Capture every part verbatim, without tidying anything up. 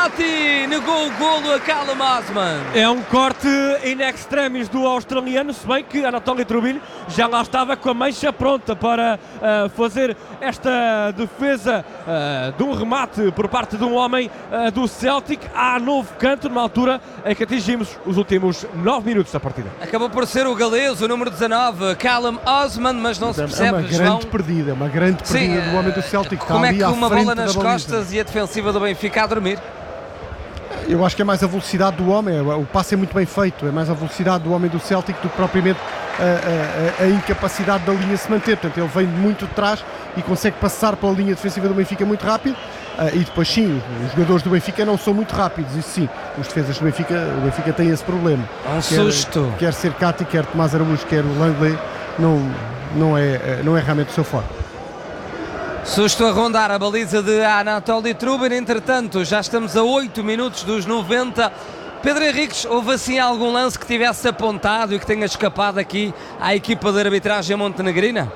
Penalti! Negou o golo a Callum Osman. É um corte in extremis do australiano, se bem que Anatoly Trubin já lá estava com a mancha pronta para uh, fazer esta defesa uh, de um remate por parte de um homem uh, do Celtic à novo canto, numa altura em que atingimos os últimos nove minutos da partida. Acabou por ser o galês, o número dezanove, Callum Osman, mas não se percebe, É uma grande João. perdida, uma grande perdida Sim, do homem do Celtic. como é que está ali à uma frente bola da nas baliza. costas e a defensiva do Benfica a dormir? Eu acho que é mais a velocidade do homem, o passe é muito bem feito, é mais a velocidade do homem do Celtic do que propriamente a, a, a incapacidade da linha se manter. Portanto, ele vem muito de trás e consegue passar pela linha defensiva do Benfica muito rápido. Uh, e depois sim, os jogadores do Benfica não são muito rápidos, isso sim, os defesas do Benfica, o Benfica tem esse problema. Um quer, susto. Quer ser Cati, quer Tomás Araújo, quer o Langley, não, não, é, não é realmente o seu forte. Susto a rondar a baliza de Anatoly Trubin. Entretanto, já estamos a oito minutos dos noventa. Pedro Henriques, houve assim algum lance que tivesse apontado e que tenha escapado aqui à equipa de arbitragem montenegrina?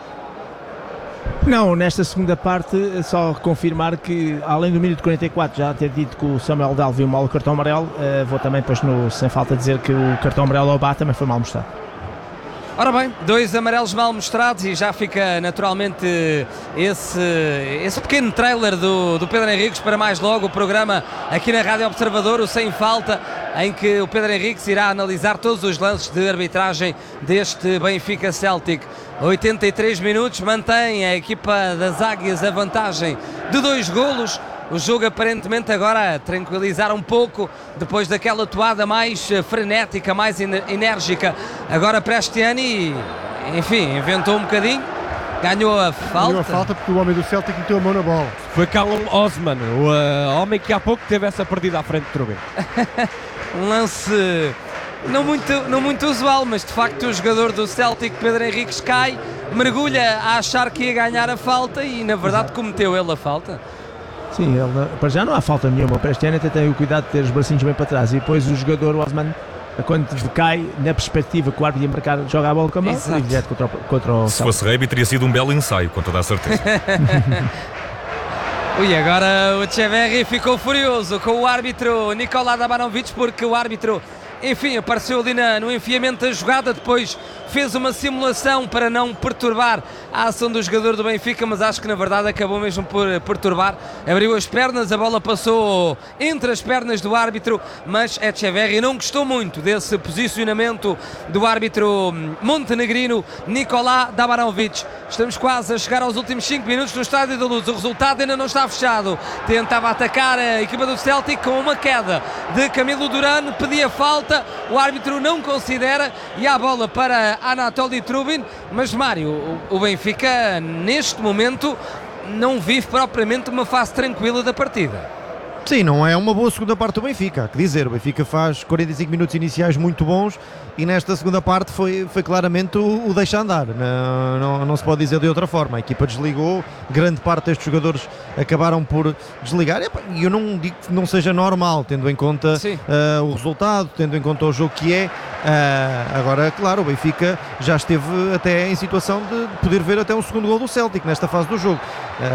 Não, nesta segunda parte, só confirmar que, além do minuto quarenta e quatro já ter dito que o Samuel Dal viu mal o cartão amarelo, uh, vou também depois, no, sem falta, dizer que o cartão amarelo ao Bá também foi mal mostrado. Ora bem, dois amarelos mal mostrados e já fica naturalmente esse, esse pequeno trailer do, do Pedro Henriques para mais logo o programa aqui na Rádio Observador, o Sem Falta, em que o Pedro Henriques irá analisar todos os lances de arbitragem deste Benfica Celtic. oitenta e três minutos, mantém a equipa das Águias a vantagem de dois golos. O jogo aparentemente agora a tranquilizar um pouco depois daquela toada mais frenética, mais enérgica agora para este ano e, enfim, inventou um bocadinho, ganhou a falta. Ganhou a falta porque o homem do Celtic meteu a mão na bola. Foi Callum Osman, o uh, homem que há pouco teve essa perdida à frente de Trubin. Um lance não muito, não muito usual, mas de facto o jogador do Celtic, Pedro Henriques, cai, mergulha a achar que ia ganhar a falta e na verdade Exato. Cometeu ele a falta. Sim, ele, para já não há falta nenhuma, para este ano até tem o cuidado de ter os bracinhos bem para trás e depois o jogador, o Osman, quando cai, na perspectiva que o árbitro ia marcar, joga a bola com a mão e direto contra, contra o Se Celtic. Fosse rugby teria sido um belo ensaio, com toda a certeza. Ui, agora o Echeverri ficou furioso com o árbitro Nikola Dabanovic, porque o árbitro, enfim, apareceu ali na, no enfiamento da jogada, depois fez uma simulação para não perturbar a ação do jogador do Benfica, mas acho que na verdade acabou mesmo por perturbar. Abriu as pernas, a bola passou entre as pernas do árbitro, mas Echeverri não gostou muito desse posicionamento do árbitro montenegrino Nikola Dabanovic. Estamos quase a chegar aos últimos cinco minutos no Estádio da Luz, o resultado ainda não está fechado. Tentava atacar a equipa do Celtic com uma queda de Camilo Durano, pedia falta, o árbitro não considera e há bola para Anatoly Trubin, mas Mário, o, o Benfica neste momento não vive propriamente uma fase tranquila da partida. Sim, não é uma boa segunda parte do Benfica, há que dizer, o Benfica faz quarenta e cinco minutos iniciais muito bons e nesta segunda parte foi, foi claramente o, o deixa andar, não, não, não se pode dizer de outra forma, a equipa desligou, grande parte destes jogadores acabaram por desligar e eu não digo que não seja normal, tendo em conta uh, o resultado, tendo em conta o jogo que é, uh, agora claro, o Benfica já esteve até em situação de poder ver até um segundo gol do Celtic nesta fase do jogo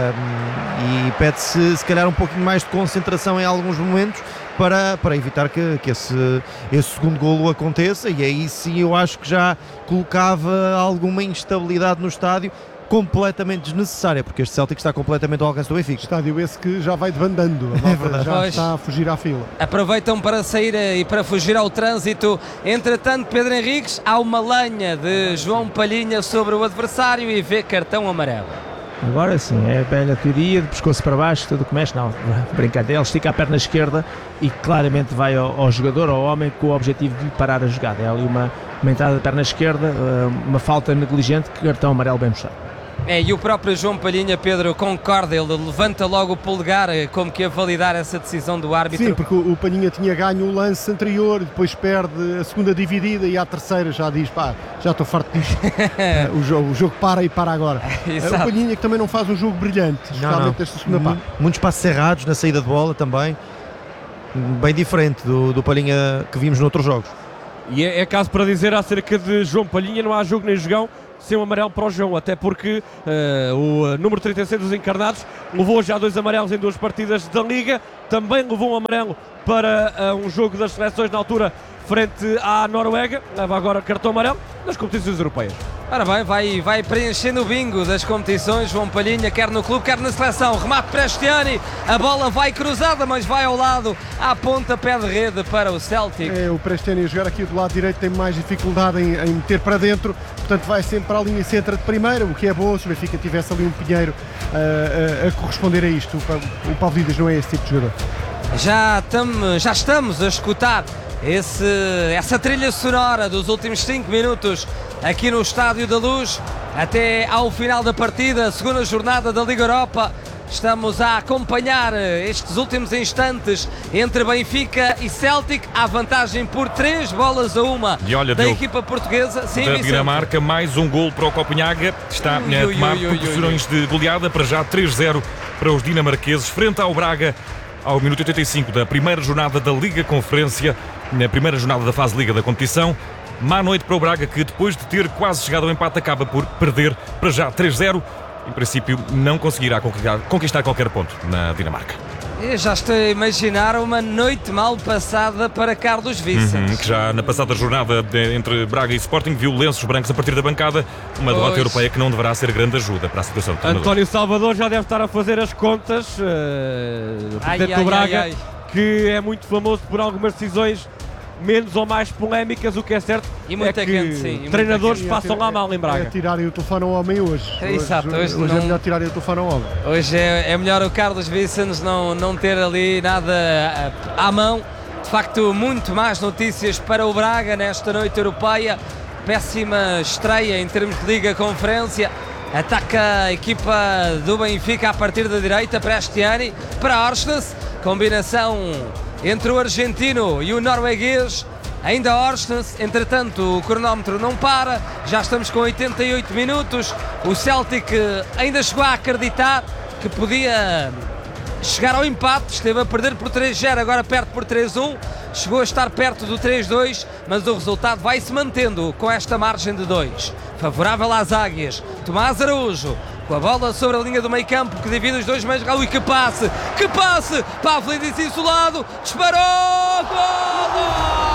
uh, e pede-se se calhar um pouquinho mais de concentração em alguns momentos para, para evitar que, que esse, esse segundo golo aconteça e aí sim eu acho que já colocava alguma instabilidade no estádio completamente desnecessária, porque este Celtic está completamente ao alcance do Benfica. Estádio esse que já vai debandando, a malta já Pois. está a fugir à fila. Aproveitam para sair e para fugir ao trânsito. Entretanto, Pedro Henriques, há uma lenha de João Palhinha sobre o adversário e vê cartão amarelo. Agora sim, é a velha teoria de pescoço para baixo, tudo que mexe, não, brincadeira, ele estica a perna esquerda e claramente vai ao, ao jogador, ao homem, com o objetivo de parar a jogada. É ali uma, uma entrada de perna esquerda, uma falta negligente, cartão amarelo bem mostrado. É, e o próprio João Palhinha, Pedro, concorda, ele levanta logo o polegar como que a validar essa decisão do árbitro. Sim, porque o Palhinha tinha ganho o lance anterior, depois perde a segunda dividida e à terceira já diz, pá, já estou farto disto. o, jogo, o jogo para e para agora. O Palhinha que também não faz um jogo brilhante, especialmente desta segunda parte. Muitos passos errados na saída de bola também, bem diferente do, do Palhinha que vimos noutros jogos. E é, é caso para dizer acerca de João Palhinha, não há jogo nem jogão, sem um amarelo para o João, até porque uh, o número trinta e seis dos encarnados levou já dois amarelos em duas partidas da Liga, também levou um amarelo para uh, um jogo das seleções na altura frente à Noruega, leva agora cartão amarelo nas competições europeias. Ora bem, vai, vai preenchendo o bingo das competições, João Palhinha, quer no clube, quer na seleção. Remate Prestiani, a bola vai cruzada, mas vai ao lado, à ponta, pé de rede para o Celtic. É, o Prestiani a jogar aqui do lado direito tem mais dificuldade em, em meter para dentro, portanto vai sempre para a linha centra de primeira, o que é bom se o Benfica tivesse ali um Pinheiro uh, a, a corresponder a isto. O, o Pavlidis não é esse tipo de jogador. Já, tam, já estamos a escutar esse, essa trilha sonora dos últimos cinco minutos aqui no Estádio da Luz, até ao final da partida, segunda jornada da Liga Europa. Estamos a acompanhar estes últimos instantes entre Benfica e Celtic, à vantagem por três bolas a uma e olha, da Diogo, equipa portuguesa. Sim, da Vicente. Dinamarca, mais um gol para o Copenhaga, está Ui, a ui, tomar ui, ui, proporções de goleada, para já três zero para os dinamarqueses, frente ao Braga, ao minuto oitenta e cinco da primeira jornada da Liga Conferência, na primeira jornada da fase Liga da competição. Má noite para o Braga, que depois de ter quase chegado ao empate acaba por perder, para já três zero. Em princípio não conseguirá conquistar, conquistar qualquer ponto na Dinamarca. Eu já estou a imaginar uma noite mal passada para Carlos Vicente. Uhum, que já na passada jornada de, entre Braga e Sporting viu lenços brancos a partir da bancada, uma derrota Pois. europeia que não deverá ser grande ajuda para a situação do treinador. António Salvador já deve estar a fazer as contas, uh, o Ai, presidente ai, do Braga, ai, ai. que é muito famoso por algumas decisões menos ou mais polémicas. O que é certo E é muita que quente, sim, e muita treinadores E passam é- lá mal em É Braga. tirarem o telefone ao homem hoje. É, exato, hoje hoje não- é melhor tirarem o telefone ao homem. Hoje é, é melhor o Carlos Vicens não, não ter ali nada à, à mão. De facto, muito mais notícias para o Braga nesta noite europeia. Péssima estreia em termos de Liga Conferência. Ataca a equipa do Benfica a partir da direita, Prestiani para Orsnes. Combinação entre o argentino e o norueguês. Ainda Orsnes, entretanto o cronómetro não para, já estamos com oitenta e oito minutos. O Celtic ainda chegou a acreditar que podia chegar ao empate, esteve a perder por três zero, agora perto por três um, chegou a estar perto do três dois, mas o resultado vai se mantendo com esta margem de dois. Favorável às Águias, Tomás Araújo com a bola sobre a linha do meio campo que divide os dois meios. Ui, que passe, que passe, Pavlidis isolado, disparou, golo!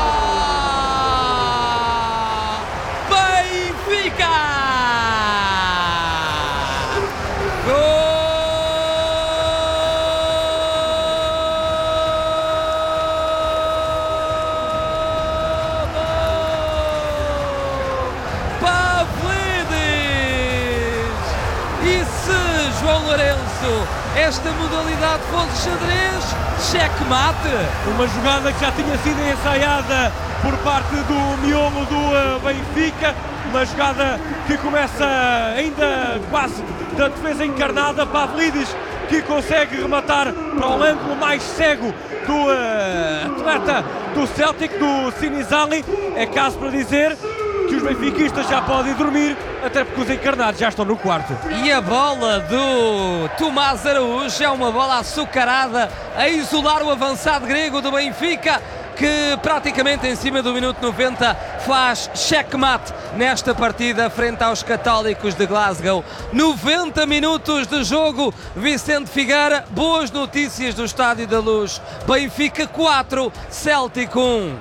Benfica! Gol! E se, João Lourenço, esta modalidade fosse xadrez, checkmate? Uma jogada que já tinha sido ensaiada por parte do miolo do uh, Benfica, uma jogada que começa ainda quase da defesa encarnada. Pavlidis que consegue rematar para o ângulo mais cego do uh, atleta do Celtic, do Sinizali. É caso para dizer que os benfiquistas já podem dormir, até porque os encarnados já estão no quarto. E a bola do Tomás Araújo é uma bola açucarada a isolar o avançado grego do Benfica, que praticamente em cima do minuto noventa faz checkmate nesta partida frente aos Católicos de Glasgow. noventa minutos de jogo, Vicente Figueira, boas notícias do Estádio da Luz. Benfica quatro, Celtic um.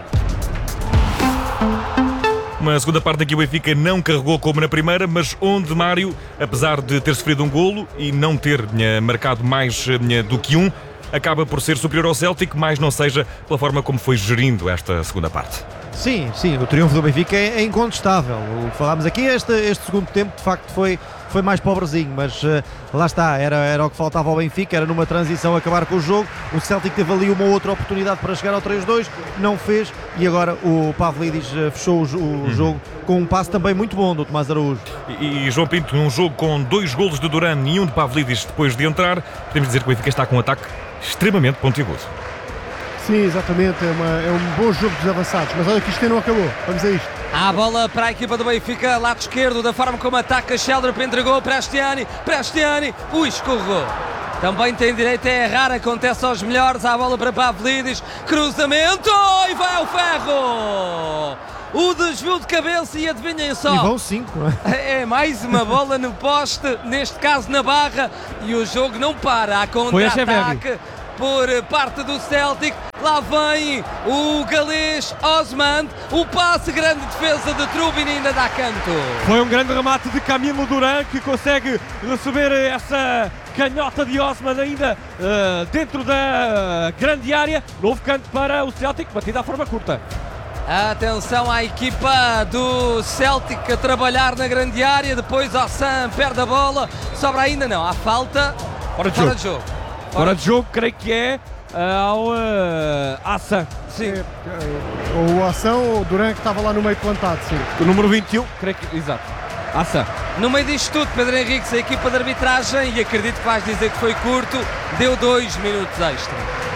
Uma segunda parte em que o Benfica não carregou como na primeira, mas onde Mário, apesar de ter sofrido um golo e não ter eh, marcado mais eh, do que um, acaba por ser superior ao Celtic, mas não seja pela forma como foi gerindo esta segunda parte. Sim, sim, o triunfo do Benfica é, é incontestável. O que falámos aqui, este, este segundo tempo de facto foi, foi mais pobrezinho, mas uh, lá está, era, era o que faltava ao Benfica, era numa transição acabar com o jogo. O Celtic teve ali uma outra oportunidade para chegar ao três dois, não fez, e agora o Pavlidis uh, fechou o, o uhum. jogo com um passe também muito bom do Tomás Araújo. E, e João Pinto, num jogo com dois golos de Duran e um de Pavlidis depois de entrar, podemos dizer que o Benfica está com um ataque extremamente pontiagudo. Sim, exatamente, é, uma, é um bom jogo dos avançados, mas olha que isto não acabou, vamos a isto. A bola para a equipa do Benfica, lado esquerdo, da forma como ataca, Sheldrop entregou, Prestiani, Prestiani, ui, escorregou. Também tem direito a errar, acontece aos melhores, a bola para Pavlidis, cruzamento, e vai ao ferro! o desvio de cabeça e adivinhem só. E vão cinco, não é? É mais uma bola no poste, neste caso na barra, e o jogo não para. Há contra-ataque por parte do Celtic. Lá vem o galês Osman, o passe, grande defesa de Trubin e ainda dá canto. Foi um grande remate de Camilo Duran que consegue receber essa canhota de Osman ainda uh, dentro da grande área. Novo canto para o Celtic, batida à forma curta. Atenção à equipa do Celtic a trabalhar na grande área. Depois Ossan perde a bola. Sobra ainda não, há falta. Fora de Fora jogo. de jogo. Fora de jogo, creio que é uh, ao uh, Assan. Sim. É, ou o Ação ou o Duran que estava lá no meio plantado, sim. O número vinte e um, creio que, exato. Assan. No meio disto tudo, Pedro Henriques, a equipa de arbitragem, e acredito que vais dizer que foi curto, deu dois minutos extra.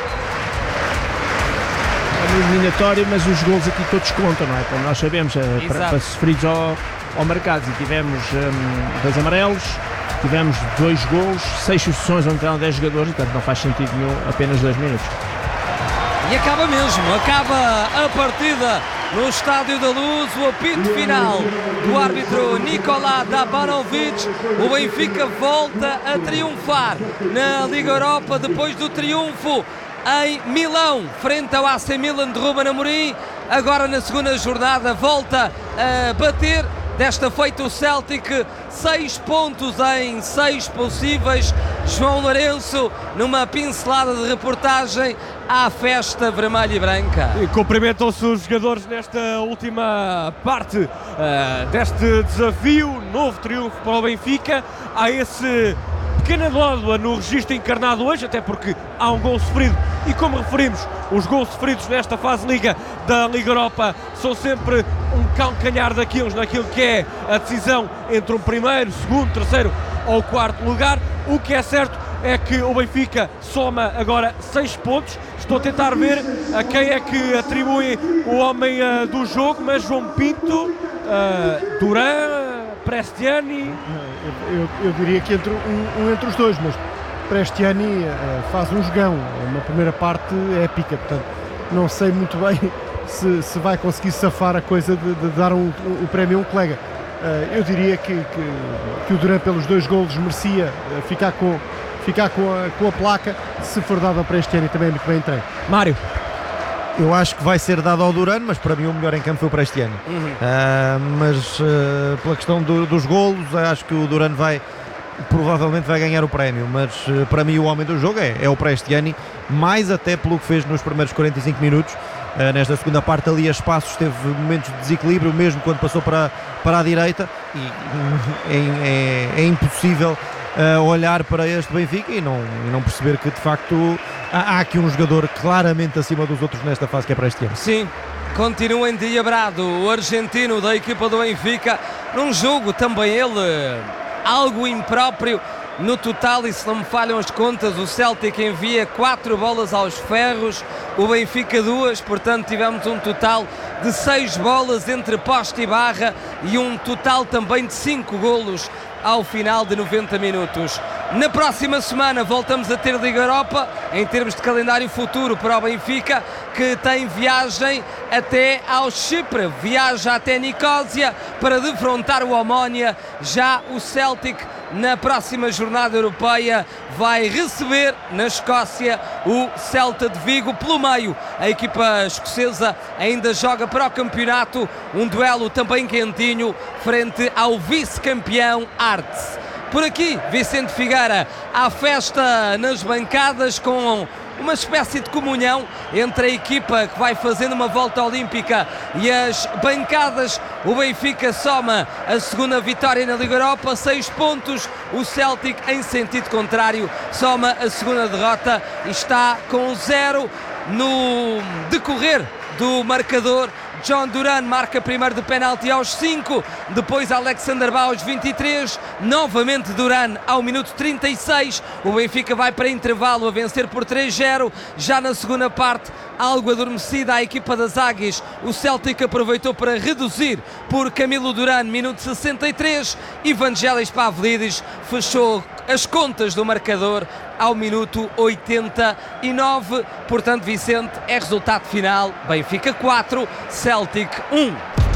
É uma eliminatória, mas os golos aqui todos contam, não é? Como nós sabemos, é, para, para sofridos ao, ao mercado. E tivemos um, dois amarelos, tivemos dois golos, seis substituições onde entraram dez jogadores, portanto não faz sentido nenhum, apenas dois minutos. E acaba mesmo, acaba a partida no Estádio da Luz, o apito final do árbitro Nikola Dabanovic. O Benfica volta a triunfar na Liga Europa depois do triunfo em Milão, frente ao A C Milan de Ruben Amorim. Agora na segunda jornada volta a bater. Desta feita o Celtic, seis pontos em seis possíveis. João Lourenço, numa pincelada de reportagem à festa vermelha e branca. E cumprimentam-se os jogadores nesta última parte uh, deste desafio. Novo triunfo para o Benfica. Há esse pequena nódoa no registro encarnado hoje, até porque há um gol sofrido, e como referimos, os gols sofridos nesta fase Liga da Liga Europa são sempre um calcanhar daqueles naquilo que é a decisão entre o primeiro, segundo, terceiro ou quarto lugar. O que é certo é que o Benfica soma agora seis pontos. Estou a tentar ver a quem é que atribui o homem uh, do jogo, mas João Pinto, uh, Duran, Prestiani. Eu, eu, eu diria que entre um, um entre os dois, mas Prestiani uh, faz um jogão, uma primeira parte épica, portanto não sei muito bem se, se vai conseguir safar a coisa de, de dar um, um, o prémio a um colega. Uh, eu diria que, que, que o Duran pelos dois golos merecia uh, ficar, com, ficar com, a, com a placa. Se for dado a Prestiani também é muito bem entregue. Mário. Eu acho que vai ser dado ao Duran, mas para mim o melhor em campo foi o Prestiani. Uhum. Uh, mas uh, pela questão do, dos golos, acho que o Duran vai, provavelmente vai ganhar o prémio, mas uh, para mim o homem do jogo é, é o Prestiani, mais até pelo que fez nos primeiros quarenta e cinco minutos. Uh, nesta segunda parte ali a espaços teve momentos de desequilíbrio, mesmo quando passou para, para a direita, e é, é, é impossível uh, olhar para este Benfica e não, e não perceber que de facto há, há aqui um jogador claramente acima dos outros nesta fase, que é para este ano. Sim, continua endiabrado o argentino da equipa do Benfica, num jogo também ele algo impróprio. No total, e se não me falham as contas, o Celtic envia quatro bolas aos ferros, o Benfica duas, portanto tivemos um total de seis bolas entre poste e barra e um total também de cinco golos ao final de noventa minutos. Na próxima semana voltamos a ter Liga Europa, em termos de calendário futuro para o Benfica, que tem viagem até ao Chipre, viaja até Nicósia para defrontar o Omonia. Já o Celtic, na próxima jornada europeia, vai receber na Escócia o Celta de Vigo. Pelo meio, a equipa escocesa ainda joga para o campeonato, um duelo também quentinho frente ao vice-campeão Hearts. Por aqui, Vicente Figueira, à festa nas bancadas, com uma espécie de comunhão entre a equipa que vai fazendo uma volta olímpica e as bancadas. O Benfica soma a segunda vitória na Liga Europa, seis pontos. O Celtic, em sentido contrário, soma a segunda derrota e está com zero no decorrer do marcador. John Duran marca primeiro de penalti aos cinco, depois Alexander Bau aos vinte e três, novamente Duran ao minuto trinta e seis. O Benfica vai para intervalo a vencer por três zero. Já na segunda parte, algo adormecida a equipa das Águias, o Celtic aproveitou para reduzir por Camilo Duran, minuto sessenta e três. Evangelis Pavlidis fechou as contas do marcador ao minuto oitenta e nove. Portanto, Vicente, é resultado final: Benfica quatro, Celtic um.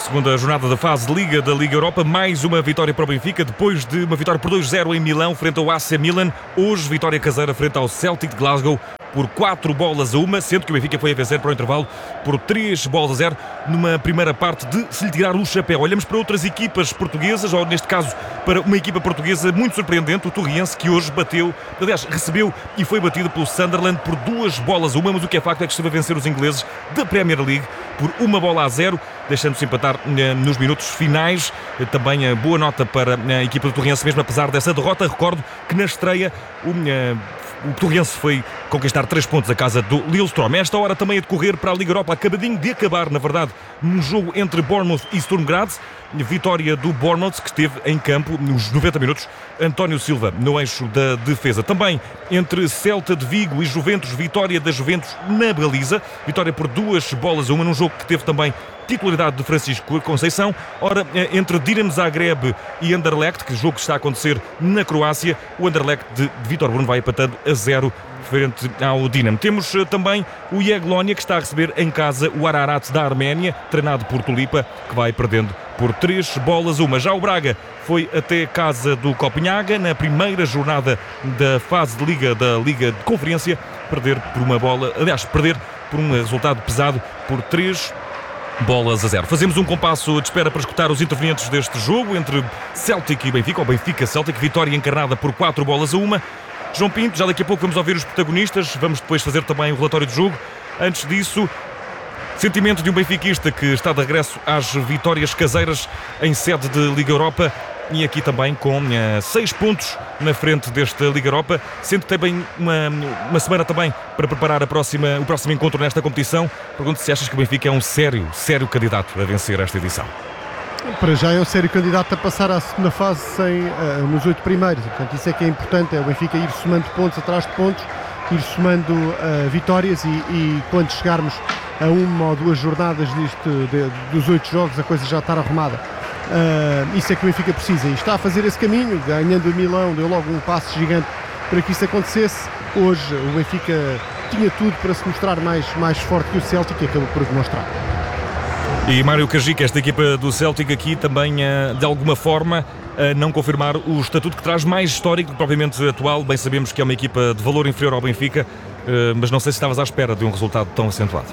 segunda jornada da fase de Liga da Liga Europa, mais uma vitória para o Benfica, depois de uma vitória por dois a zero em Milão, frente ao A C Milan. Hoje, vitória caseira frente ao Celtic de Glasgow, por quatro bolas a uma, sendo que o Benfica foi a vencer para o intervalo por três bolas a zero, numa primeira parte de se lhe tirar o chapéu. Olhamos para outras equipas portuguesas, ou neste caso para uma equipa portuguesa muito surpreendente, o Torriense, que hoje bateu, aliás, recebeu e foi batido pelo Sunderland por duas bolas a uma, mas o que é facto é que esteve a vencer os ingleses da Premier League por uma bola a zero, deixando-se empatar eh, nos minutos finais. Eh, também eh, boa nota para a equipa do Torriense, mesmo apesar dessa derrota. Recordo que na estreia o eh, O Torriense foi conquistar três pontos a casa do Lillestrøm. Esta hora também a decorrer para a Liga Europa, acabadinho de acabar, na verdade, num jogo entre Bournemouth e Sturm Graz. Vitória do Bournemouth, que esteve em campo nos noventa minutos. António Silva no eixo da defesa. Também entre Celta de Vigo e Juventus, vitória da Juventus na baliza. Vitória por duas bolas a uma, num jogo que teve também titularidade de Francisco Conceição. Ora, entre Dinamo Zagreb e Anderlecht, que o jogo está a acontecer na Croácia, o Anderlecht de, de Vítor Bruno vai empatando a zero frente ao Dinamo. Temos também o Jagiellonia, que está a receber em casa o Ararat da Arménia, treinado por Tulipa, que vai perdendo por três bolas a uma. Já o Braga foi até casa do Copenhaga na primeira jornada da fase de Liga da Liga de Conferência, perder por uma bola, aliás, perder por um resultado pesado por três bolas a zero. Fazemos um compasso de espera para escutar os intervenientes deste jogo entre Celtic e Benfica, ou Benfica-Celtic, vitória encarnada por quatro bolas a uma. João Pinto, já daqui a pouco vamos ouvir os protagonistas, vamos depois fazer também o relatório do jogo. Antes disso, sentimento de um benfiquista que está de regresso às vitórias caseiras em sede de Liga Europa, e aqui também com uh, seis pontos na frente desta Liga Europa, sendo que tem bem uma, uma semana também para preparar a próxima, o próximo encontro nesta competição. Pergunto se achas que o Benfica é um sério, sério candidato a vencer esta edição. Para já é um sério candidato a passar à segunda fase sem, uh, nos oito primeiros. Portanto, isso é que é importante, é o Benfica ir somando pontos atrás de pontos, ir somando uh, vitórias e, e quando chegarmos a uma ou duas jornadas disto, de, dos oito jogos, a coisa já estar arrumada. Uh, isso é que o Benfica precisa e está a fazer esse caminho, ganhando o Milão, deu logo um passo gigante para que isso acontecesse. Hoje o Benfica tinha tudo para se mostrar mais, mais forte que o Celtic e acabou por demonstrar. E Mário Cajica, esta equipa do Celtic aqui também, de alguma forma, a não confirmar o estatuto que traz mais histórico do que propriamente atual. Bem sabemos que é uma equipa de valor inferior ao Benfica, mas não sei se estavas à espera de um resultado tão acentuado.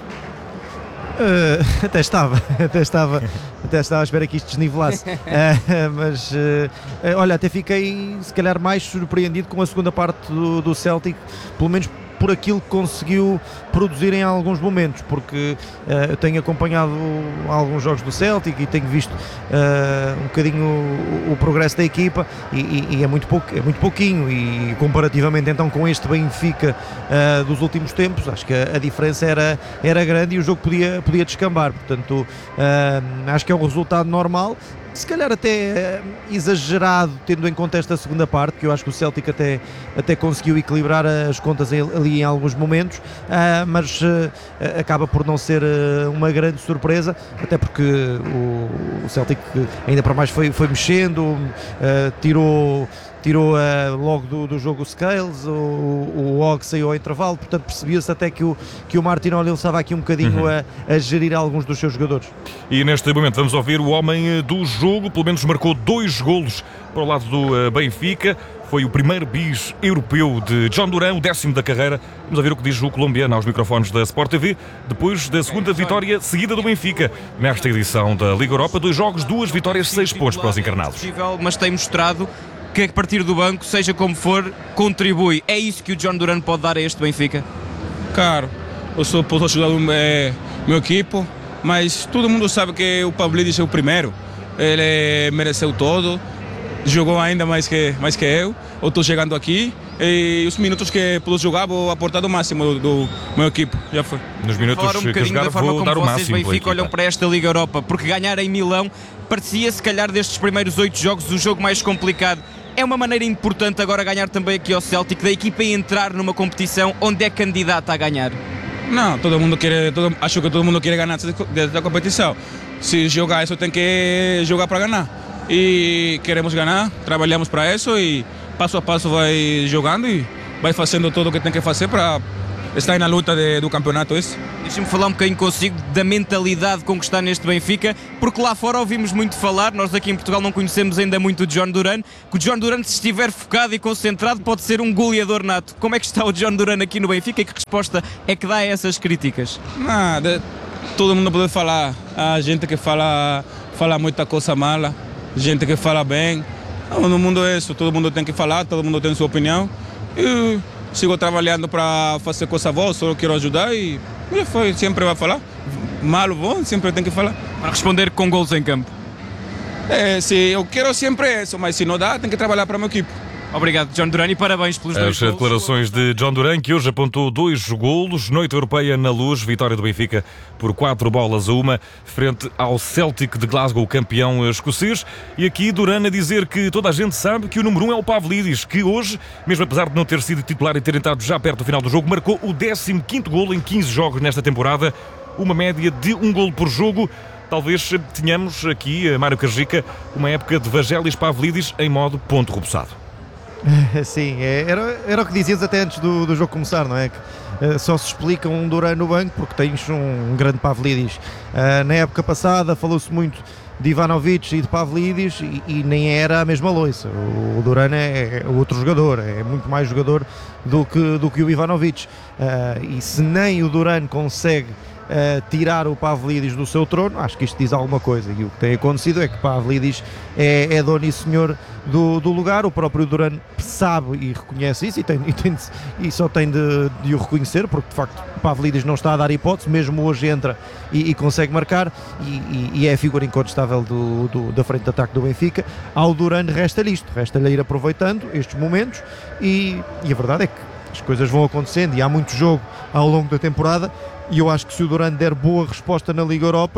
Uh, até estava, até estava, até estava à espera que isto desnivelasse, uh, mas uh, olha, até fiquei se calhar mais surpreendido com a segunda parte do, do Celtic, pelo menos por aquilo que conseguiu produzir em alguns momentos, porque uh, eu tenho acompanhado alguns jogos do Celtic e tenho visto uh, um bocadinho o, o progresso da equipa e, e, e é, muito pouco, é muito pouquinho, e comparativamente então com este Benfica uh, dos últimos tempos, acho que a, a diferença era, era grande e o jogo podia, podia descambar, portanto uh, acho que é um resultado normal. Se calhar até exagerado, tendo em conta esta segunda parte, que eu acho que o Celtic até, até conseguiu equilibrar as contas ali em alguns momentos, uh, mas uh, acaba por não ser uh, uma grande surpresa, até porque o, o Celtic ainda para mais foi, foi mexendo, uh, tirou... tirou uh, logo do, do jogo o Scales, o, o Og saiu ao intervalo, portanto percebia-se até que o, que o Martin O'Neill estava aqui um bocadinho uhum. a, a gerir alguns dos seus jogadores. E neste momento vamos ouvir o homem do jogo, pelo menos marcou dois golos para o lado do uh, Benfica, foi o primeiro bis europeu de John Duran, o décimo da carreira. Vamos ouvir o que diz o colombiano aos microfones da Sport T V, depois da segunda vitória seguida do Benfica nesta edição da Liga Europa. Dois jogos, duas vitórias, seis pontos para os encarnados. Mas tem mostrado que a partir do banco, seja como for, contribui. É isso que o John Duran pode dar a este Benfica? Claro, eu só posso ajudar o meu, meu equipo, mas todo mundo sabe que o Pavlidis é o primeiro. Ele mereceu todo, jogou ainda mais que, mais que eu. Eu estou chegando aqui e os minutos que pude jogar vou aportar do máximo do, do meu equipe. Já foi. Nos minutos um que jogar vou dar o máximo. Vocês, Benfica, olham para esta Liga Europa, porque ganhar em Milão parecia, se calhar, destes primeiros oito jogos, o jogo mais complicado. É uma maneira importante agora ganhar também aqui ao Celtic, da equipa entrar numa competição onde é candidata a ganhar? Não, todo mundo quer, todo, acho que todo mundo quer ganhar da competição. Se jogar isso, tem que jogar para ganhar. E queremos ganhar, trabalhamos para isso e passo a passo vai jogando e vai fazendo tudo o que tem que fazer para está na luta de, do campeonato esse. Deixa-me falar um bocadinho consigo da mentalidade com que está neste Benfica, porque lá fora ouvimos muito falar, nós aqui em Portugal não conhecemos ainda muito o John Duran, que o John Duran, se estiver focado e concentrado, pode ser um goleador nato. Como é que está o John Duran aqui no Benfica e que resposta é que dá a essas críticas? Nada, todo mundo pode falar, há gente que fala, fala muita coisa mala, gente que fala bem, no mundo é isso, todo mundo tem que falar, todo mundo tem sua opinião. Eu sigo trabalhando para fazer coisa boa, só quero ajudar e foi, sempre vai falar. Mal ou bom, sempre tem que falar. Para responder com gols em campo. É, se eu quero sempre isso, mas se não dá, tem que trabalhar para a minha equipe. Obrigado, John Duran, e parabéns pelos dois As gols. declarações de John Duran, que hoje apontou dois golos. Noite europeia na Luz, vitória do Benfica por quatro bolas a uma, frente ao Celtic de Glasgow, campeão escocês. E aqui Duran a dizer que toda a gente sabe que o número um é o Pavlidis, que hoje, mesmo apesar de não ter sido titular e ter entrado já perto do final do jogo, marcou o décimo quinto golo em quinze jogos nesta temporada, uma média de um golo por jogo. Talvez tenhamos aqui, Mário Cajica, uma época de Vagelis Pavlidis em modo ponto rebuçado. Sim, é, era, era o que dizias até antes do, do jogo começar, não é? Que uh, só se explica um Duran no banco porque tens um, um grande Pavlidis. Uh, na época passada falou-se muito de Ivanovic e de Pavlidis e, e nem era a mesma loiça. O, o Duran é, é outro jogador, é muito mais jogador do que, do que o Ivanovic. Uh, e se nem o Duran consegue Uh, tirar o Pavlidis do seu trono, acho que isto diz alguma coisa, e o que tem acontecido é que Pavlidis é, é dono e senhor do, do lugar. O próprio Duran sabe e reconhece isso e, tem, e, tem de, e só tem de, de o reconhecer, porque de facto Pavlidis não está a dar hipótese, mesmo hoje entra e, e consegue marcar e, e, e é a figura incontestável do, do, da frente de ataque do Benfica. Ao Duran resta-lhe isto, resta-lhe ir aproveitando estes momentos e, e a verdade é que as coisas vão acontecendo e há muito jogo ao longo da temporada. E eu acho que se o Duran der boa resposta na Liga Europa,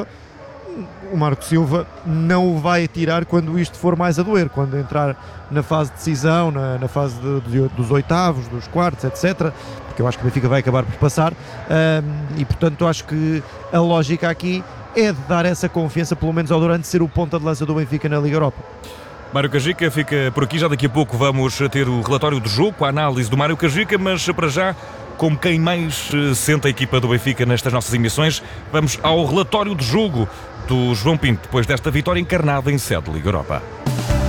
o Marco Silva não o vai tirar quando isto for mais a doer, quando entrar na fase de decisão, na, na fase de, de, dos oitavos, dos quartos, etcétera. Porque eu acho que o Benfica vai acabar por passar um, e portanto acho que a lógica aqui é de dar essa confiança pelo menos ao Duran de ser o ponta de lança do Benfica na Liga Europa. Mário Cajica fica por aqui, já daqui a pouco vamos ter o relatório do jogo, a análise do Mário Cajica, mas para já, como quem mais sente a equipa do Benfica nestas nossas emissões, vamos ao relatório de jogo do João Pinto, depois desta vitória encarnada em sede de Liga Europa.